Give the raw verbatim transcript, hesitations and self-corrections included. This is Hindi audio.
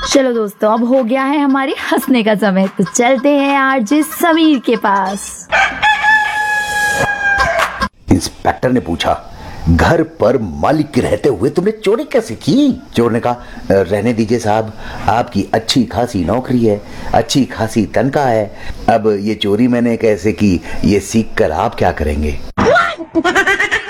चलो दोस्तों, अब हो गया है हमारे हंसने का समय, तो चलते हैं आरजे समीर के पास। इंस्पेक्टर ने पूछा, घर पर मालिक के रहते हुए तुमने चोरी कैसे की? चोर ने कहा, रहने दीजिए साहब, आपकी अच्छी खासी नौकरी है, अच्छी खासी तनख्वाह है, अब ये चोरी मैंने कैसे की ये सीख कर आप क्या करेंगे?